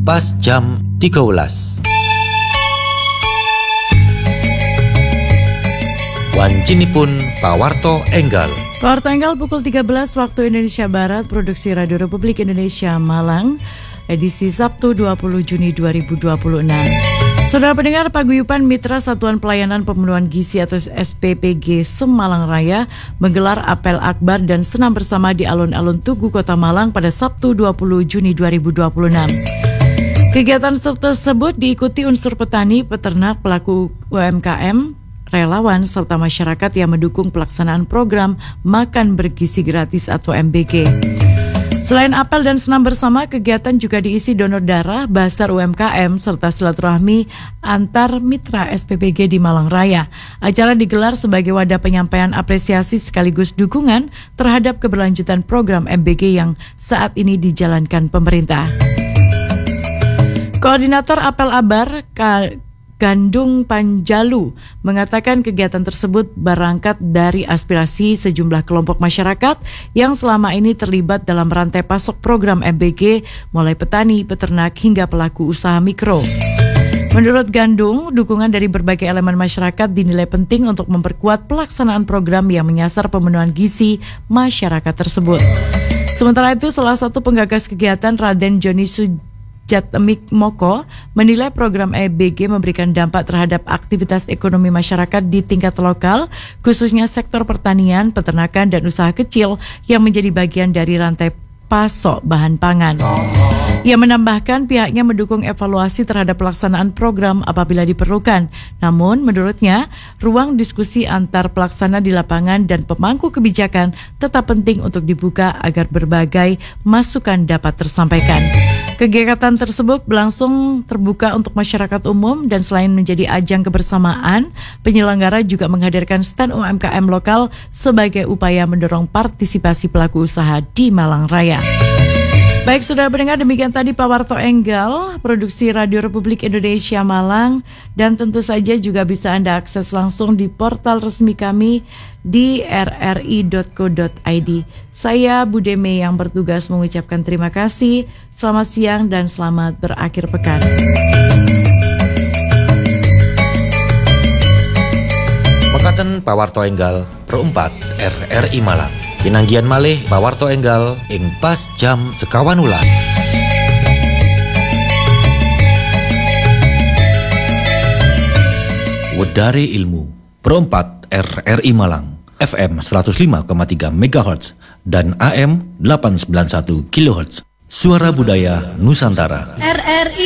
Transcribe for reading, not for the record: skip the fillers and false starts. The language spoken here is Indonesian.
pas jam 13. Wancinipun pawarto enggal. Pawarto enggal pukul 13 waktu Indonesia Barat, produksi Radio Republik Indonesia Malang, edisi Sabtu 20 Juni 2026. Saudara pendengar, paguyuban Mitra Satuan Pelayanan Pemenuhan Gizi atau SPPG Semalang Raya menggelar apel akbar dan senam bersama di alun-alun Tugu Kota Malang pada Sabtu 20 Juni 2026. Kegiatan tersebut diikuti unsur petani, peternak, pelaku UMKM, relawan, serta masyarakat yang mendukung pelaksanaan program Makan Bergizi Gratis atau MBG. Selain apel dan senam bersama, kegiatan juga diisi donor darah, basar UMKM, serta silaturahmi antar mitra SPPG di Malang Raya. Acara digelar sebagai wadah penyampaian apresiasi sekaligus dukungan terhadap keberlanjutan program MBG yang saat ini dijalankan pemerintah. Koordinator Apel Abar, Gandung Panjalu, mengatakan kegiatan tersebut berangkat dari aspirasi sejumlah kelompok masyarakat yang selama ini terlibat dalam rantai pasok program MBG, mulai petani, peternak, hingga pelaku usaha mikro. Menurut Gandung, dukungan dari berbagai elemen masyarakat dinilai penting untuk memperkuat pelaksanaan program yang menyasar pemenuhan gizi masyarakat tersebut. Sementara itu, salah satu penggagas kegiatan, Raden Joni Jatmik Moko, menilai program MBG memberikan dampak terhadap aktivitas ekonomi masyarakat di tingkat lokal, khususnya sektor pertanian, peternakan, dan usaha kecil yang menjadi bagian dari rantai pasok bahan pangan. Ia menambahkan pihaknya mendukung evaluasi terhadap pelaksanaan program apabila diperlukan. Namun, menurutnya, ruang diskusi antar pelaksana di lapangan dan pemangku kebijakan tetap penting untuk dibuka agar berbagai masukan dapat tersampaikan. Kegiatan tersebut berlangsung terbuka untuk masyarakat umum dan selain menjadi ajang kebersamaan, penyelenggara juga menghadirkan stand UMKM lokal sebagai upaya mendorong partisipasi pelaku usaha di Malang Raya. Baik, saudara pendengar, demikian tadi Pawarto Enggal, produksi Radio Republik Indonesia Malang, dan tentu saja juga bisa Anda akses langsung di portal resmi kami di rri.co.id. Saya Budeme yang bertugas mengucapkan terima kasih, selamat siang dan selamat berakhir pekan. Mekaten Pawarto Enggal perempat RRI Malang. Pinanggian malih Pawarto Enggal ing pas jam sekawan ulah. Wedari Ilmu perempat RRI Malang, FM 105,3 MHz dan AM 891 kHz. Suara Budaya Nusantara. RRI